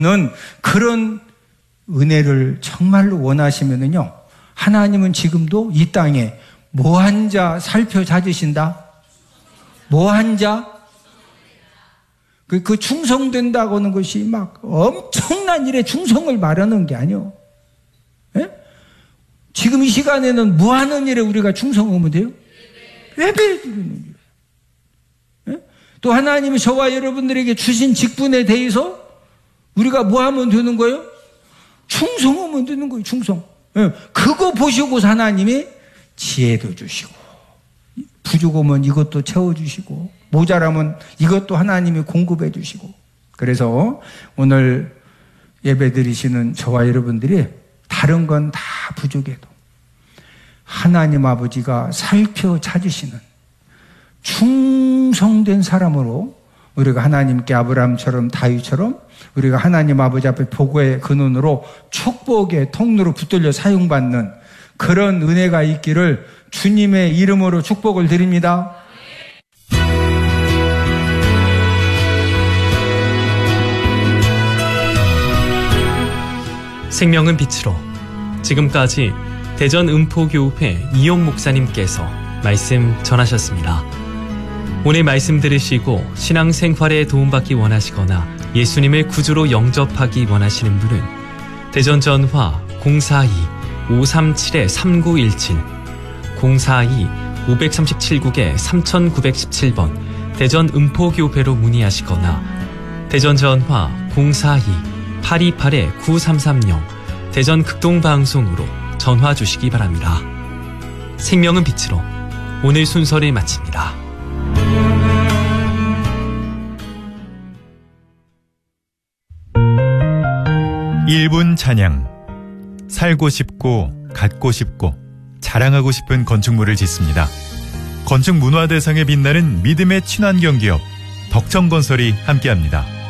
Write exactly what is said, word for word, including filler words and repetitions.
그런 은혜를 정말로 원하시면은요, 하나님은 지금도 이 땅에 뭐 한 자 살펴 찾으신다? 뭐 한 자? 그, 그 충성된다고 하는 것이 막 엄청난 일에 충성을 말하는 게 아니요. 예? 지금 이 시간에는 뭐 하는 일에 우리가 충성하면 돼요? 예배 드리는 일. 예? 또 하나님이 저와 여러분들에게 주신 직분에 대해서 우리가 뭐 하면 되는 거예요? 충성하면 되는 거예요, 충성. 예. 그거 보시고 하나님이 지혜도 주시고, 부족하면 이것도 채워주시고, 모자라면 이것도 하나님이 공급해 주시고. 그래서 오늘 예배 드리시는 저와 여러분들이 다른 건 다 부족해도 하나님 아버지가 살펴 찾으시는 충성된 사람으로 우리가 하나님께 아브라함처럼 다윗처럼 우리가 하나님 아버지 앞에 보고의 근원으로 축복의 통로로 붙들려 사용받는 그런 은혜가 있기를 주님의 이름으로 축복을 드립니다. 생명은 빛으로. 지금까지 대전 음포교회 이용 목사님께서 말씀 전하셨습니다. 오늘 말씀 들으시고 신앙생활에 도움받기 원하시거나 예수님을 구주로 영접하기 원하시는 분은 대전 전화 공사이 오삼칠 삼구일칠, 공사이 오삼칠 구 삼구일칠 번 대전 음포교회로 문의하시거나 대전 전화 공사이 팔이팔 구삼삼공 대전 극동방송으로 전화 주시기 바랍니다. 생명은 빛으로 오늘 순서를 마칩니다. 일 분 찬양. 살고 싶고 갖고 싶고 자랑하고 싶은 건축물을 짓습니다. 건축 문화 대상에 빛나는 믿음의 친환경 기업 덕정건설이 함께합니다.